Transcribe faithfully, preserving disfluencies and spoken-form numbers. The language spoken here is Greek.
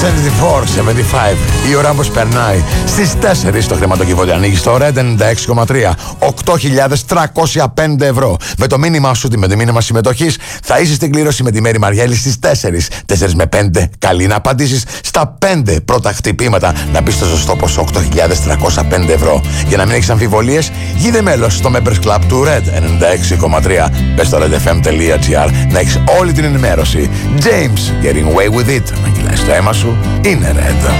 εβδομήντα τέσσερα, εβδομήντα πέντε. Η ώρα όμως περνάει. Στις τέσσερις το χρηματοκιβώτιο ανοίγει στο Red ενενήντα έξι κόμμα τρία. οκτώ χιλιάδες τριακόσια πέντε ευρώ. Με το μήνυμά σου, με το μήνυμα συμμετοχής, θα είσαι στην κλήρωση με τη Μέρη Μαριέλη στις τέσσερις. τέσσερις με πέντε. Καλή να απαντήσεις στα πέντε πρώτα χτυπήματα. Να πεις το σωστό ποσό, οκτώ χιλιάδες τριακόσια πέντε ευρώ. Για να μην έχεις αμφιβολίες, γίνε μέλος στο Members Club του Red ενενήντα έξι κόμμα τρία. Μπες στο red f m dot g r να έχεις όλη την ενημέρωση. James, getting away with it. Να κυλάει στο αίμα σου, είναι Red.